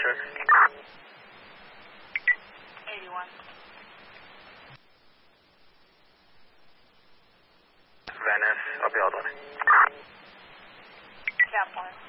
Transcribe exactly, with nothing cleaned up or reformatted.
six. eighty-one. Van Ness, up Eldon. Cap point.